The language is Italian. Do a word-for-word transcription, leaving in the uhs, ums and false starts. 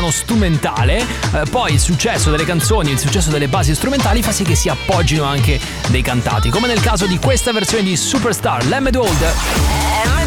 suono strumentale, eh, poi il successo delle canzoni, il successo delle basi strumentali fa sì che si appoggino anche dei cantati, come nel caso di questa versione di Superstar, Lemme Gold.